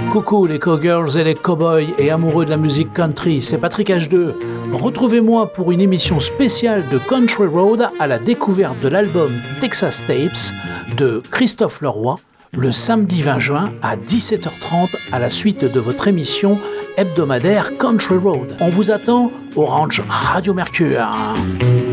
Coucou les cowgirls et les cowboys et amoureux de la musique country, c'est Patrick H2. Retrouvez-moi pour une émission spéciale de Country Road à la découverte de l'album Texas Tapes de Christophe Leroy le samedi 20 juin à 17h30 à la suite de votre émission hebdomadaire Country Road. On vous attend au ranch Radio Mercure.